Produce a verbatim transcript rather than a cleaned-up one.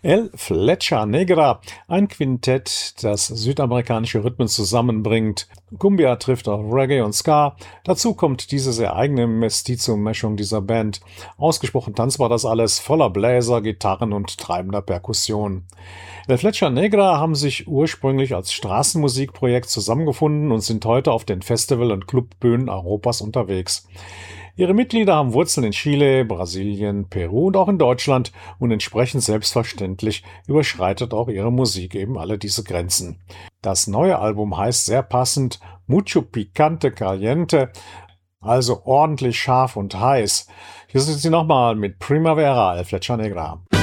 El Flecha Negra, ein Quintett, das südamerikanische Rhythmen zusammenbringt. Cumbia trifft auf Reggae und Ska. Dazu kommt diese sehr eigene Mestizo-Mischung dieser Band. Ausgesprochen tanzbar das alles, voller Bläser, Gitarren und treibender Perkussion. El Flecha Negra haben sich ursprünglich als Straßenmusikprojekt zusammengefunden und sind heute auf den Festival- und Clubbühnen Europas unterwegs. Ihre Mitglieder haben Wurzeln in Chile, Brasilien, Peru und auch in Deutschland und entsprechend selbstverständlich überschreitet auch ihre Musik eben alle diese Grenzen. Das neue Album heißt sehr passend Mucho Picante Caliente, also ordentlich scharf und heiß. Hier sind sie nochmal mit Primavera, El Flecha Negra.